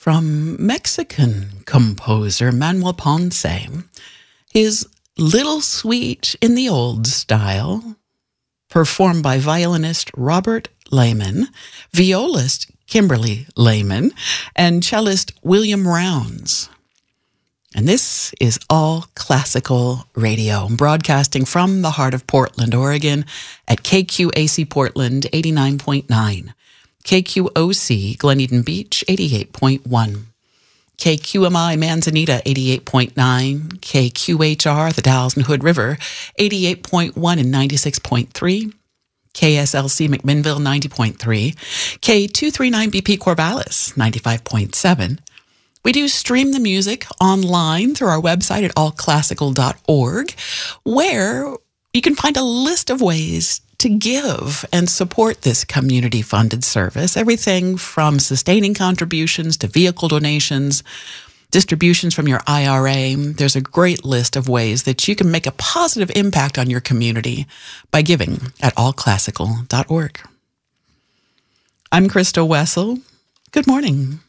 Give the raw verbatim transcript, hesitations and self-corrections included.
from Mexican composer Manuel Ponce. His Little Suite in the Old Style, performed by violinist Robert Lehman, violist Kimberly Lehman, and cellist William Rounds. And this is All Classical Radio, broadcasting from the heart of Portland, Oregon, at K Q A C Portland eighty-nine point nine, K Q O C Glen Eden Beach eighty-eight point one, K Q M I Manzanita eighty-eight point nine, K Q H R the Dalles and Hood River eighty-eight point one and ninety-six point three, K S L C McMinnville ninety point three, K two thirty-nine B P Corvallis ninety-five point seven. We do stream the music online through our website at all classical dot org, where you can find a list of ways to give and support this community-funded service. Everything from sustaining contributions to vehicle donations, distributions from your I R A. There's a great list of ways that you can make a positive impact on your community by giving at all classical dot org. I'm Krista Wessel. Good morning.